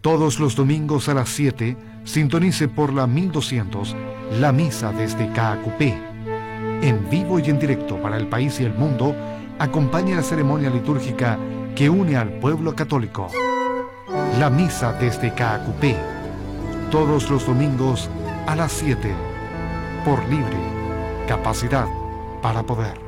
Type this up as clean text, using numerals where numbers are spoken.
Todos los domingos a las 7, sintonice por la 1200, la misa desde Caacupé. En vivo y en directo para el país y el mundo, acompaña la ceremonia litúrgica que une al pueblo católico. La misa desde Caacupé, todos los domingos a las 7, por Libre Capacidad para Poder.